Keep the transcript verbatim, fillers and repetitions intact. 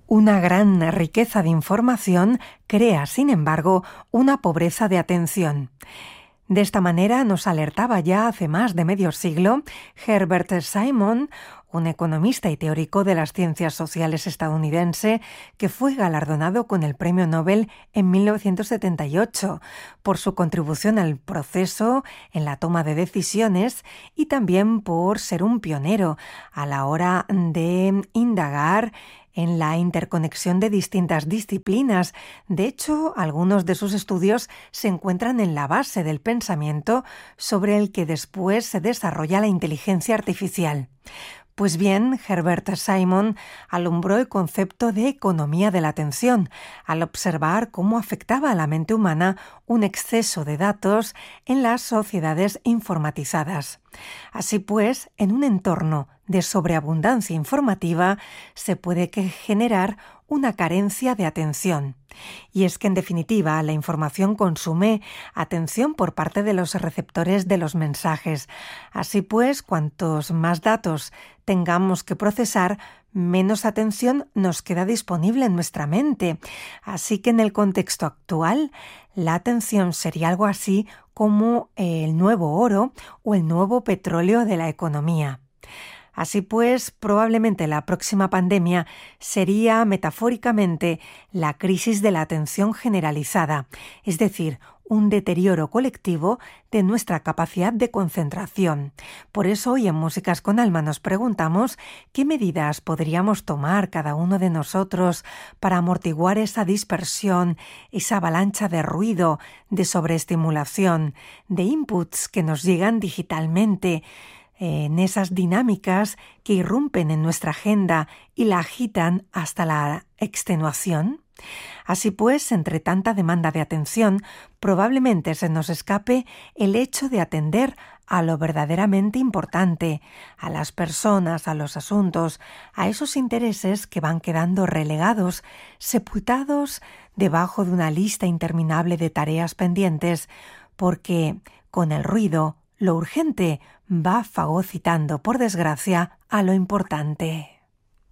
Una gran riqueza de información crea, sin embargo, una pobreza de atención. De esta manera nos alertaba ya hace más de medio siglo Herbert Simon, un economista y teórico de las ciencias sociales estadounidense que fue galardonado con el Premio Nobel en mil novecientos setenta y ocho por su contribución al proceso en la toma de decisiones y también por ser un pionero a la hora de indagar en la interconexión de distintas disciplinas. De hecho, algunos de sus estudios se encuentran en la base del pensamiento sobre el que después se desarrolla la inteligencia artificial. Pues bien, Herbert Simon alumbró el concepto de economía de la atención al observar cómo afectaba a la mente humana un exceso de datos en las sociedades informatizadas. Así pues, en un entorno de sobreabundancia informativa se puede generar una carencia de atención. Y es que, en definitiva, la información consume atención por parte de los receptores de los mensajes. Así pues, cuantos más datos tengamos que procesar, menos atención nos queda disponible en nuestra mente. Así que en el contexto actual, la atención sería algo así como el nuevo oro o el nuevo petróleo de la economía. Así pues, probablemente la próxima pandemia sería metafóricamente la crisis de la atención generalizada, es decir, un deterioro colectivo de nuestra capacidad de concentración. Por eso hoy en Músicas con Alma nos preguntamos qué medidas podríamos tomar cada uno de nosotros para amortiguar esa dispersión, esa avalancha de ruido, de sobreestimulación, de inputs que nos llegan digitalmente, en esas dinámicas que irrumpen en nuestra agenda y la agitan hasta la extenuación. Así pues, entre tanta demanda de atención, probablemente se nos escape el hecho de atender a lo verdaderamente importante, a las personas, a los asuntos, a esos intereses que van quedando relegados, sepultados debajo de una lista interminable de tareas pendientes, porque con el ruido, lo urgente va fagocitando, por desgracia, a lo importante.